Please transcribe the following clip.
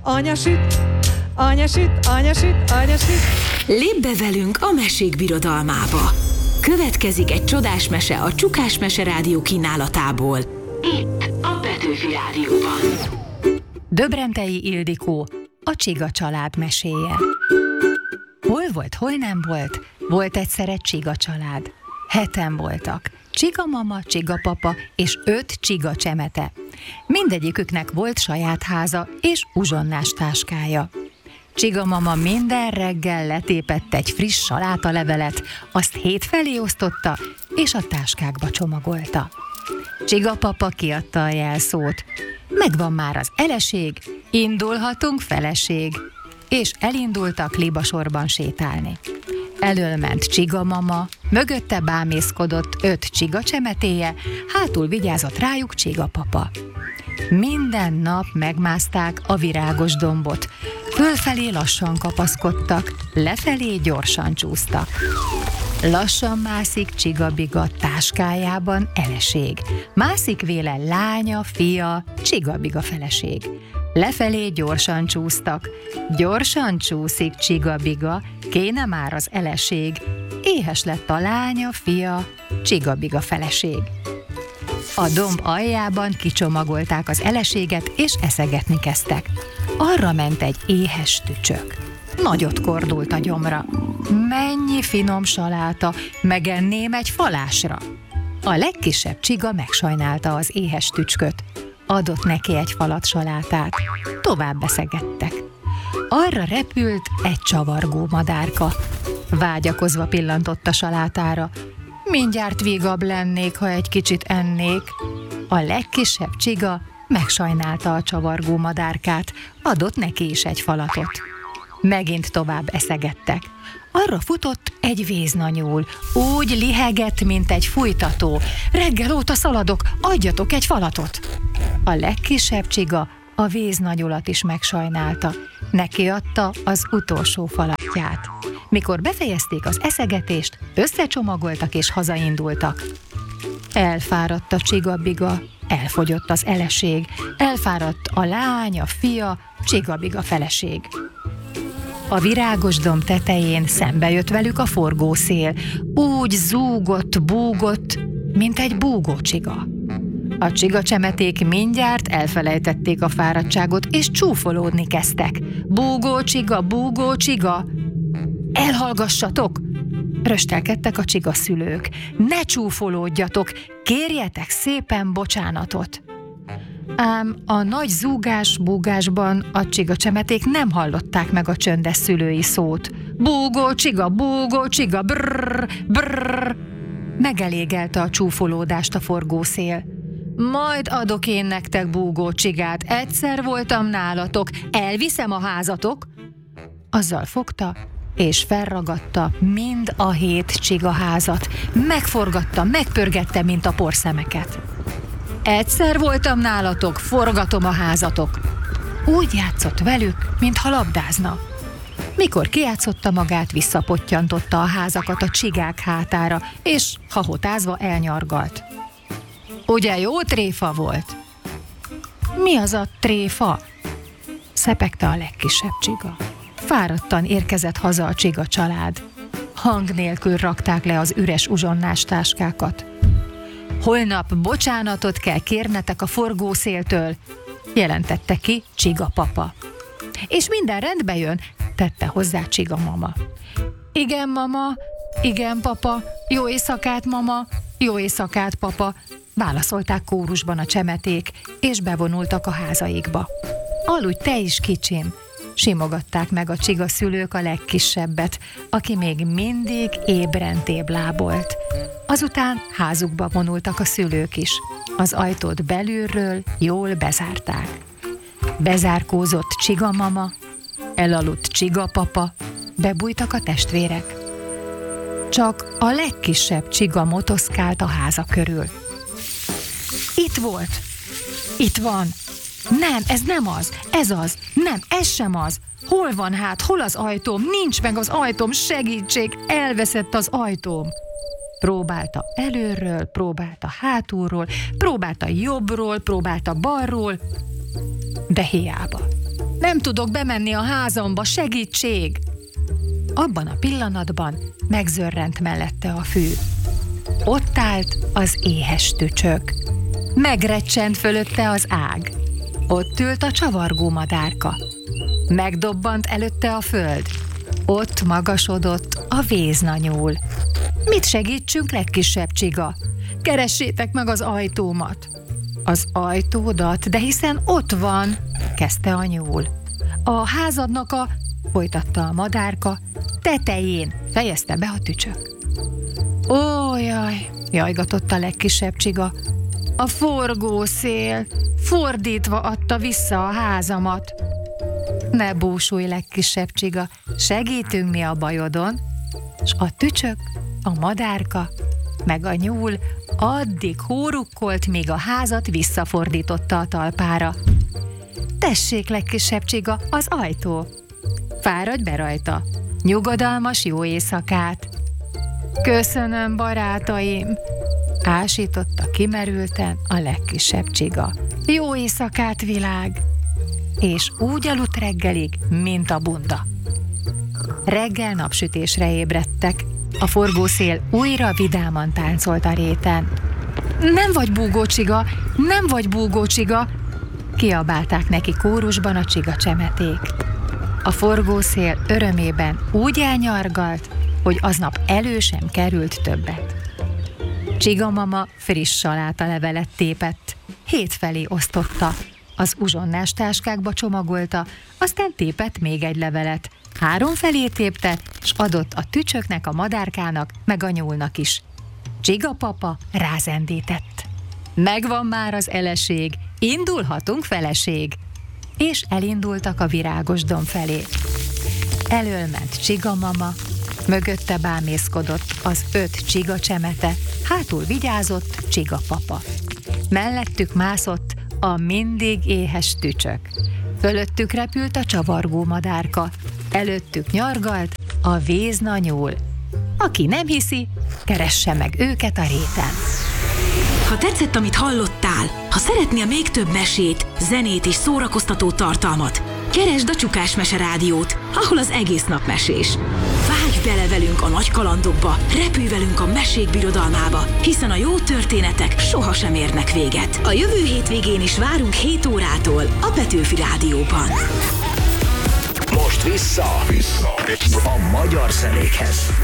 Anya süt, anya süt, anya süt, anya süt. Lépj be velünk a mesék birodalmába. Következik egy csodás mese a Csukás Mese Rádió kínálatából. Itt a Petőfi Rádióban. Döbrentei Ildikó, a Csiga család meséje. Hol volt, hol nem volt? Volt egyszer egy csiga család. 7-en voltak. Csiga mama, csiga papa és 5 csiga csemete. Mindegyiküknek volt saját háza és uzsonnás táskája. Csiga mama minden reggel letépett egy friss salátalevelet, azt 7 felé osztotta, és a táskákba csomagolta. Csiga papa kiadta a jelszót. Megvan már az eleség, indulhatunk feleség. És elindultak libasorban sétálni. Elől ment csiga mama, mögötte bámészkodott 5 csiga csemetéje, hátul vigyázott rájuk csiga papa. Minden nap megmászták a virágos dombot, fölfelé lassan kapaszkodtak, lefelé gyorsan csúsztak. Lassan mászik csigabiga táskájában eleség, mászik véle lánya, fia, csigabiga feleség. Lefelé gyorsan csúsztak, gyorsan csúszik csigabiga, kéne már az eleség, éhes lett a lánya, fia, csigabiga feleség. A domb aljában kicsomagolták az eleséget, és eszegetni kezdtek. Arra ment egy éhes tücsök. Nagyot kordult a gyomra. Mennyi finom saláta, megenném egy falásra. A legkisebb csiga megsajnálta az éhes tücsköt. Adott neki egy falat salátát. Tovább beszegettek. Arra repült egy csavargó madárka. Vágyakozva pillantott a salátára. Mindjárt vigabb lennék, ha egy kicsit ennék. A legkisebb csiga megsajnálta a csavargó madárkát, adott neki is egy falatot. Megint tovább eszegettek. Arra futott egy véznanyúl, úgy lihegett, mint egy fújtató. Reggel óta szaladok, adjatok egy falatot! A legkisebb csiga a véznanyulat is megsajnálta. Neki adta az utolsó falatját. Mikor befejezték az eszegetést, összecsomagoltak és hazaindultak. Elfáradt a csigabiga, elfogyott az eleség, elfáradt a lány, a fia, csigabiga feleség. A virágos domb tetején szembe jött velük a forgószél, úgy zúgott, búgott, mint egy búgó csiga. A csiga csemeték mindjárt elfelejtették a fáradtságot, és csúfolódni kezdtek. Búgó csiga, elhallgassatok! Röstelkedtek a csiga szülők. Ne csúfolódjatok, kérjetek szépen bocsánatot! Ám a nagy zúgás-búgásban a csiga csemeték nem hallották meg a csöndes szülői szót. Búgó csiga, brrr, brrr. Megelégelte a csúfolódást a forgószél. Majd adok én nektek búgó csigát, egyszer voltam nálatok, elviszem a házatok. Azzal fogta, és felragadta mind a 7 csigaházat. Megforgatta, megpörgette, mint a porszemeket. Egyszer voltam nálatok, forgatom a házatok. Úgy játszott velük, mintha labdázna. Mikor kijátszotta magát, visszapottyantotta a házakat a csigák hátára, és hahotázva elnyargalt. Ugye jó tréfa volt? Mi az a tréfa? Szepegte a legkisebb csiga. Fáradtan érkezett haza a csiga család. Hang nélkül rakták le az üres uzsonnás táskákat. Holnap bocsánatot kell kérnetek a forgószéltől, jelentette ki csiga papa. És minden rendbe jön, tette hozzá csiga mama. Igen, mama, igen, papa, jó éjszakát, mama, jó éjszakát, papa, válaszolták kórusban a csemeték, és bevonultak a házaikba. Aludj te is, kicsim, simogatták meg a csiga szülők a legkisebbet, aki még mindig ébren téblábolt. Azután házukba vonultak a szülők is. Az ajtót belülről jól bezárták. Bezárkózott csiga mama, elaludt csiga papa, bebújtak a testvérek. Csak a legkisebb csiga motoszkált a háza körül. Itt volt! Itt van! Nem, ez nem az, ez az, nem, ez sem az. Hol van hát, hol az ajtóm? Nincs meg az ajtóm, segítség, elveszett az ajtóm. Próbálta előről, próbálta hátulról, próbálta jobbról, próbálta balról, de hiába. Nem tudok bemenni a házamba, segítség! Abban a pillanatban megzörrent mellette a fű. Ott állt az éhes tücsök. Megrecsent fölötte az ág. Ott ült a csavargó madárka. Megdobbant előtte a föld. Ott magasodott a véznanyúl. Mit segítsünk, legkisebb csiga? Keressétek meg az ajtómat. Az ajtódat, de hiszen ott van, kezdte a nyúl. A házadnak folytatta a madárka, tetején, fejezte be a tücsök. Ó, jaj, jajgatott a legkisebb csiga. A forgószél fordítva adta vissza a házamat. Ne búsulj, legkisebb csiga, segítünk mi a bajodon. S a tücsök, a madárka, meg a nyúl addig hórukkolt, míg a házat visszafordította a talpára. Tessék, legkisebb csiga, az ajtó. Fáradj be rajta. Nyugodalmas jó éjszakát. Köszönöm, barátaim, ásította kimerülten a legkisebb csiga. Jó éjszakát, világ! És úgy aludt reggelig, mint a bunda. Reggel napsütésre ébredtek. A forgószél újra vidáman táncolt a réten. Nem vagy búgócsiga, nem vagy búgócsiga! Kiabálták neki kórusban a csigacsemeték. A forgószél örömében úgy elnyargalt, hogy aznap elő sem került többet. Csigamama friss salátalevelet tépett, hétfelé osztotta, az uzsonnás táskákba csomagolta, aztán tépett még egy levelet, 3 felé tépte, s adott a tücsöknek, a madárkának, meg a nyúlnak is. Csigapapa rázendített. Megvan már az eleség, indulhatunk, feleség! És elindultak a virágos domb felé. Elől ment csigamama, mögötte bámészkodott az 5 csigacsemete, hátul vigyázott csigapapa. Mellettük mászott a mindig éhes tücsök. Fölöttük repült a csavargó madárka, előttük nyargalt a véznanyúl. Aki nem hiszi, keresse meg őket a réten. Ha tetszett, amit hallottál, ha szeretnél még több mesét, zenét és szórakoztató tartalmat, keresd a Csukás Mese Rádiót, ahol az egész nap mesés. Vágj bele velünk a nagy kalandokba, repülj velünk a mesék birodalmába, hiszen a jó történetek sohasem érnek véget. A jövő hétvégén is várunk 7 órától a Petőfi Rádióban. Most vissza a magyar zenékhez.